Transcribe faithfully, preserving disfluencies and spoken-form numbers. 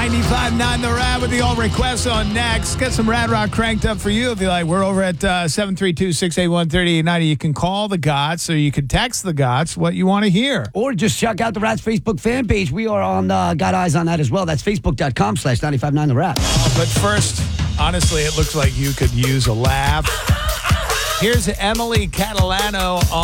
ninety-five point nine The Rad with the all requests on next. Get some Rad Rock cranked up for you if you like. We're over at uh, seven three two, six eight one, three eight nine zero. You can call the Gots or you can text the Gots what you want to hear. Or just check out the Rad's Facebook fan page. We are on, uh, got eyes on that as well. That's facebook.com slash 959 The Rad. But first, honestly, it looks like you could use a laugh. Here's Emily Catalano on